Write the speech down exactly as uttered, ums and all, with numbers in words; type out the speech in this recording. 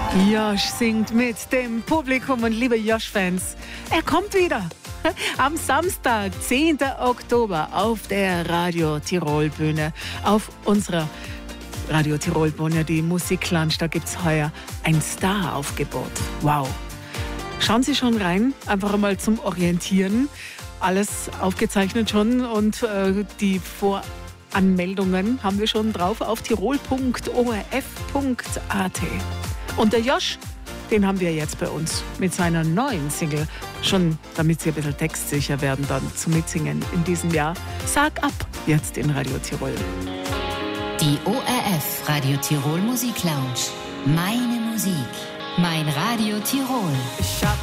Josh singt mit dem Publikum und liebe Josh-Fans, er kommt wieder. Am Samstag, zehnten Oktober auf der Radio Tirol Bühne, auf unserer Radio Tirol Bühne, die Musiklounge, da gibt es heuer ein Star-Aufgebot. Wow. Schauen Sie schon rein, einfach einmal zum Orientieren. Alles aufgezeichnet schon und äh, die Voranmeldungen haben wir schon drauf auf tirol punkt o r f punkt a t. Und der Josh, den haben wir jetzt bei uns mit seiner neuen Single, schon damit Sie ein bisschen textsicher werden dann zum Mitsingen in diesem Jahr. Sag ab, jetzt in Radio Tirol. Die O R F Radio Tirol Musik Lounge. Meine Musik, mein Radio Tirol.